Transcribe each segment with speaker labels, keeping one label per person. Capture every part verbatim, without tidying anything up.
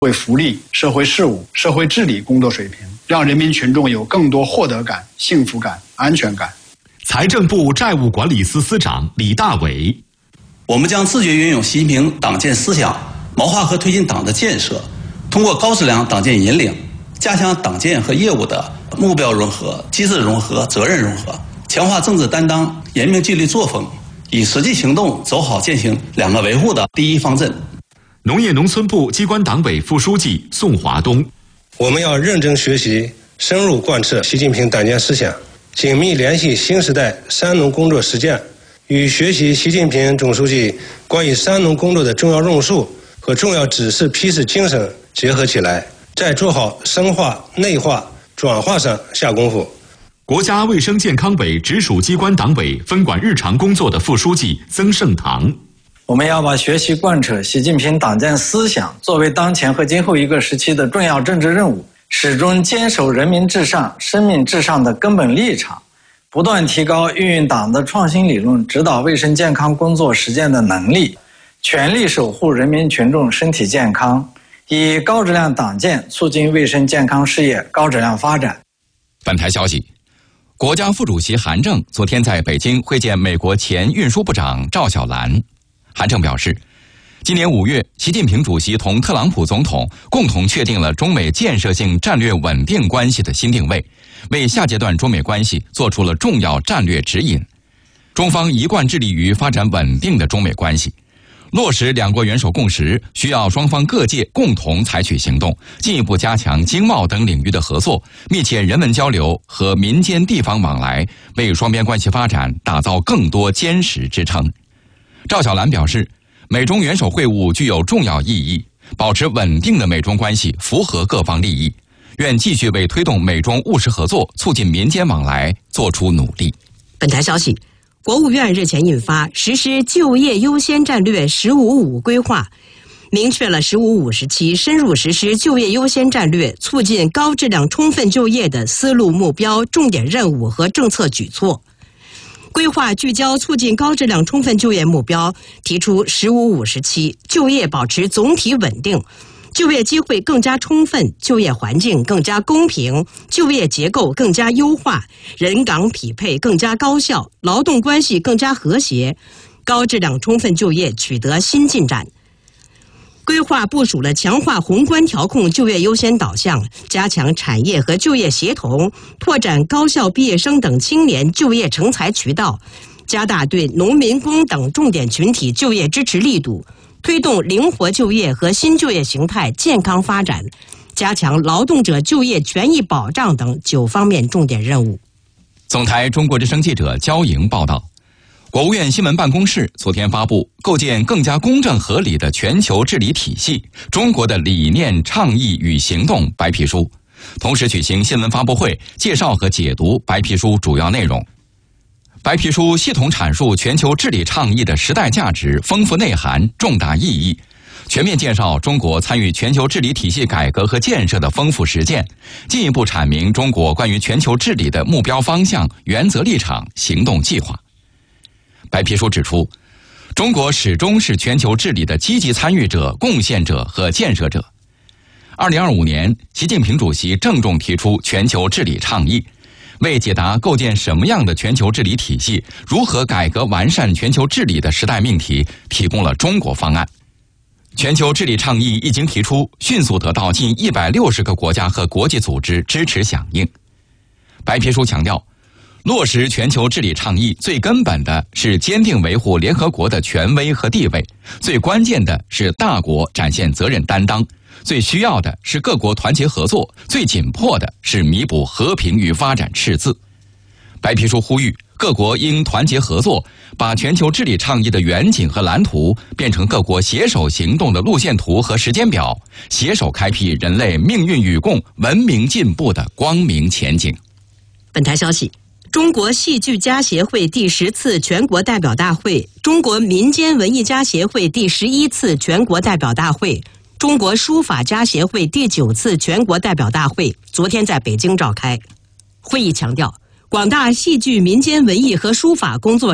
Speaker 1: 为福利、社会事务、社会治理工作水平，让人民群众有更多获得感、幸福感、安全感。
Speaker 2: 财政部债务管理司司长李大伟，
Speaker 3: 我们将自觉运用习近平党建思想，谋划和推进党的建设，通过高质量党建引领，加强党建和业务的目标融合、机制融合、责任融合，强化政治担当，严明纪律作风，以实际行动走好践行两个维护的第一方针。
Speaker 2: 农业农村部机关党委副书记宋华东，
Speaker 4: 我们要认真学习，深入贯彻习近平党建思想，紧密联系新时代三农工作实践，与学习习近平总书记关于三农工作的重要论述和重要指示批示精神结合起来，在做好深化、内化、转化上下功夫。
Speaker 2: 国家卫生健康委直属机关党委分管日常工作的副书记曾盛堂，
Speaker 5: 我们要把学习贯彻习近平党建思想作为当前和今后一个时期的重要政治任务，始终坚守人民至上、生命至上的根本立场，不断提高运用党的创新理论指导卫生健康工作实践的能力，全力守护人民群众身体健康，以高质量党建促进卫生健康事业高质量发展。
Speaker 6: 本台消息，国家副主席韩正昨天在北京会见美国前运输部长赵小兰。韩正表示，今年五月，习近平主席同特朗普总统共同确定了中美建设性战略稳定关系的新定位，为下阶段中美关系做出了重要战略指引。中方一贯致力于发展稳定的中美关系，落实两国元首共识，需要双方各界共同采取行动，进一步加强经贸等领域的合作，密切人文交流和民间地方往来，为双边关系发展打造更多坚实支撑。赵小兰表示，美中元首会晤具有重要意义，保持稳定的美中关系符合各方利益，愿继续为推动美中务实合作、促进民间往来做出努力。
Speaker 7: 本台消息，国务院日前印发实施就业优先战略“十五五”规划，明确了“十五五”时期深入实施就业优先战略、促进高质量充分就业的思路、目标、重点任务和政策举措。规划聚焦促进高质量充分就业目标，提出“十五五”时期就业保持总体稳定，就业机会更加充分，就业环境更加公平，就业结构更加优化，人岗匹配更加高效，劳动关系更加和谐，高质量充分就业取得新进展。规划部署了强化宏观调控就业优先导向，加强产业和就业协同，拓展高校毕业生等青年就业成才渠道，加大对农民工等重点群体就业支持力度，推动灵活就业和新就业形态健康发展，加强劳动者就业权益保障等九方面重点任务。
Speaker 6: 总台中国之声记者焦莹报道，国务院新闻办公室昨天发布《构建更加公正合理的全球治理体系：中国的理念、倡议与行动》白皮书，同时举行新闻发布会，介绍和解读白皮书主要内容。白皮书系统阐述全球治理倡议的时代价值、丰富内涵、重大意义，全面介绍中国参与全球治理体系改革和建设的丰富实践，进一步阐明中国关于全球治理的目标方向、原则立场、行动计划。白皮书指出，中国始终是全球治理的积极参与者、贡献者和建设者。二零二五年，习近平主席郑重提出全球治理倡议，为解答构建什么样的全球治理体系、如何改革完善全球治理的时代命题，提供了中国方案。全球治理倡议一经提出，迅速得到近一百六十个国家和国际组织支持响应。白皮书强调，落实全球治理倡议最根本的是坚定维护联合国的权威和地位，最关键的是大国展现责任担当，最需要的是各国团结合作，最紧迫的是弥补和平与发展赤字。白皮书呼吁各国应团结合作，把全球治理倡议的远景和蓝图变成各国携手行动的路线图和时间表，携手开辟人类命运与共、文明进步的光明前景。
Speaker 7: 本台消息，中国戏剧家协会第十次全国代表大会、中国民间文艺家协会第十一次全国代表大会、中国书法家协会第九次全国代表大会昨天在北京召开。会议强调，广大戏剧、民间文艺和书法工作者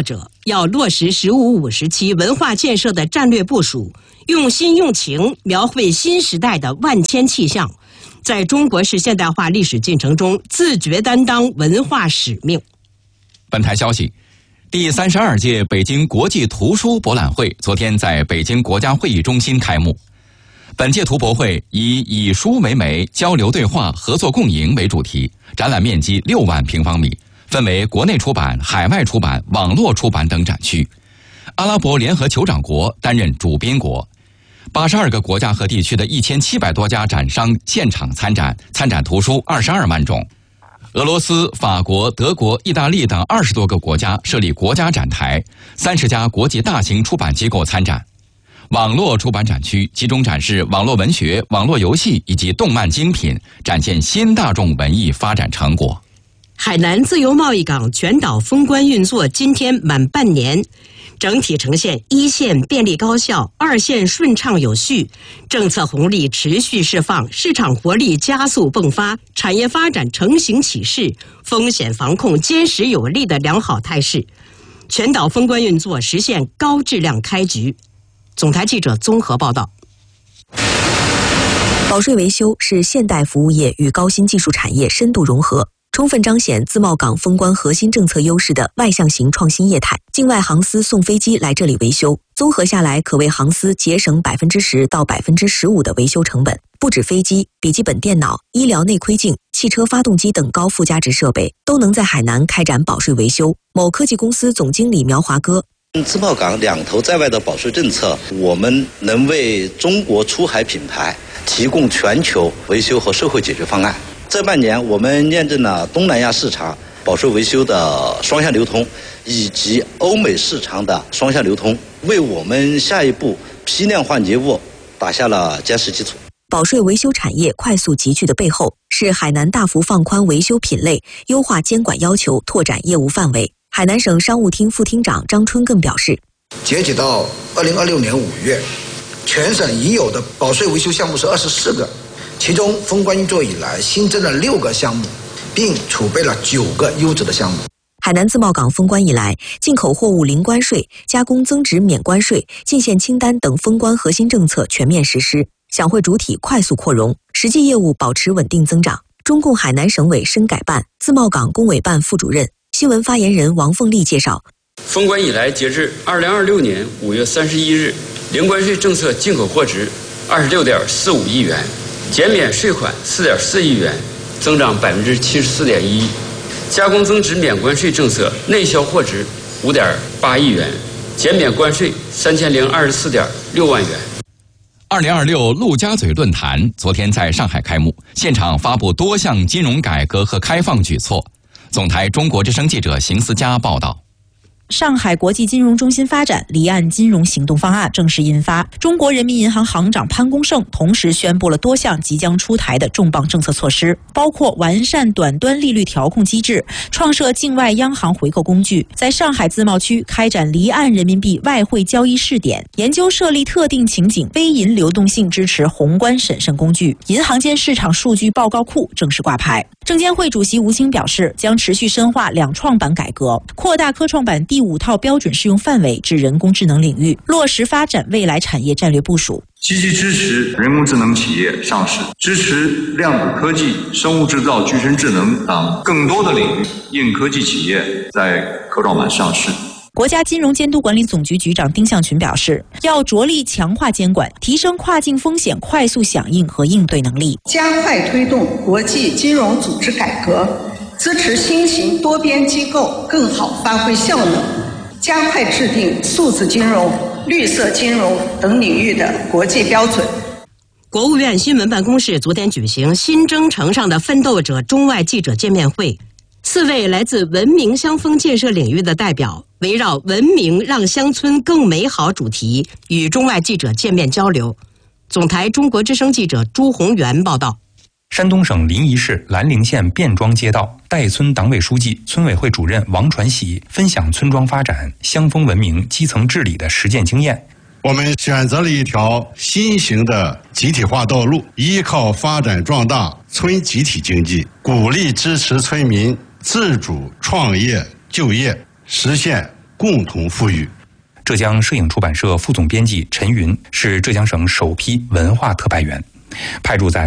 Speaker 7: 要落实“十五五”时期文化建设的战略部署，用心用情描绘新时代的万千气象，在中国式现代化历史进程中自觉担当文化使命。
Speaker 6: 本台消息，第三十二届北京国际图书博览会昨天在北京国家会议中心开幕。本届图博会以以书为媒，交流对话，合作共赢为主题，展览面积六万平方米，分为国内出版、海外出版、网络出版等展区。阿拉伯联合酋长国担任主宾国，八十二个国家和地区的一千七百多家展商现场参展，参展图书二十二万种。俄罗斯、法国、德国、意大利等二十多个国家设立国家展台，三十家国际大型出版机构参展。网络出版展区集中展示网络文学、网络游戏以及动漫精品，展现新大众文艺发展成果。
Speaker 7: 海南自由贸易港全岛封关运作今天满半年，整体呈现一线便利高效，二线顺畅有序，政策红利持续释放，市场活力加速迸发，产业发展成型起势，风险防控坚实有力的良好态势，全岛封关运作实现高质量开局。总台记者综合报道。
Speaker 8: 保税维修是现代服务业与高新技术产业深度融合，充分彰显自贸港封关核心政策优势的外向型创新业态。境外航司送飞机来这里维修，综合下来可为航司节省百分之十到百分之十五的维修成本。不止飞机、笔记本电脑、医疗内窥镜、汽车发动机等高附加值设备都能在海南开展保税维修。某科技公司总经理苗华哥。
Speaker 9: 自贸港两头在外的保税政策，我们能为中国出海品牌提供全球维修和社会解决方案。这半年，我们验证了东南亚市场保税维修的双向流通，以及欧美市场的双向流通，为我们下一步批量化业务打下了坚实基础。
Speaker 8: 保税维修产业快速集聚的背后，是海南大幅放宽维修品类，优化监管要求，拓展业务范围。海南省商务厅副厅长张春更表示，
Speaker 10: 截止到二零二六年五月，全省已有的保税维修项目是二十四个，其中封关运作以来新增了六个项目，并储备了九个优质的项目。
Speaker 8: 海南自贸港封关以来，进口货物零关税、加工增值免关税、进线清单等封关核心政策全面实施，享会主体快速扩容，实际业务保持稳定增长。中共海南省委深改办自贸港工委办副主任、新闻发言人王凤丽介绍，
Speaker 11: 封关以来，截至二零二六年五月三十一日，零关税政策进口货值二十六点四五亿元，减免税款四点四亿元，增长百分之七十四点一。加工增值免关税政策内销货值五点八亿元，减免关税三千零二十四点六万元。
Speaker 6: 二零二六陆家嘴论坛昨天在上海开幕，现场发布多项金融改革和开放举措。总台中国之声记者邢思佳报道。
Speaker 12: 上海国际金融中心发展离岸金融行动方案正式印发，中国人民银行行长潘功胜同时宣布了多项即将出台的重磅政策措施，包括完善短端利率调控机制，创设境外央行回购工具，在上海自贸区开展离岸人民币外汇交易试点，研究设立特定情景非银流动性支持宏观审慎工具，银行间市场数据报告库正式挂牌。证监会主席吴清表示，将持续深化两创板改革，扩大科创板第五套标准适用范围至人工智能领域，落实发展未来产业战略部署。
Speaker 13: 积极支持人工智能企业上市，支持量子科技、生物制造、具身智能等更多的领域硬科技企业在科创板上市。
Speaker 12: 国家金融监督管理总局局长丁向群表示，要着力强化监管，提升跨境风险快速响应和应对能力，
Speaker 14: 加快推动国际金融组织改革，支持新型多边机构更好发挥效能，加快制定数字金融、绿色金融等领域的国际标准。
Speaker 7: 国务院新闻办公室昨天举行新征程上的奋斗者中外记者见面会，四位来自文明乡风建设领域的代表围绕文明让乡村更美好主题与中外记者见面交流。总台中国之声记者朱宏元报道。
Speaker 15: 山东省临沂市兰陵县卞庄街道代村党委书记、村委会主任王传喜分享村庄发展、乡风文明、基层治理的实践经验。
Speaker 16: 我们选择了一条新型的集体化道路，依靠发展壮大村集体经济，鼓励支持村民自主创业就业，实现共同富裕。
Speaker 15: 浙江摄影出版社副总编辑陈云是浙江省首批文化特派员，派驻在